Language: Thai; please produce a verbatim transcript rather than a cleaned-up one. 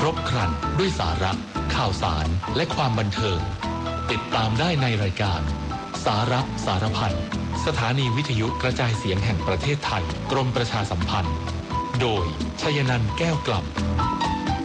ครบครันด้วยสาระข่าวสารและความบันเทิงติดตามได้ในรายการสาระสารพันสถานีวิทยุกระจายเสียงแห่งประเทศไทยกรมประชาสัมพันธ์โดยชยนันท์แก้วกล่ำ